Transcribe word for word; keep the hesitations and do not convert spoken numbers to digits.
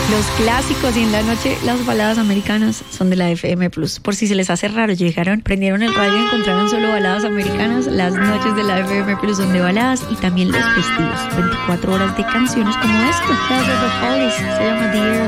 Los clásicos y en la noche las baladas americanas son de la F M Plus. Por si se les hace raro, llegaron, prendieron el radio y encontraron solo baladas americanas. Las noches de la F M Plus son de baladas y también los festivos. veinticuatro horas de canciones como esta. Se llama The Air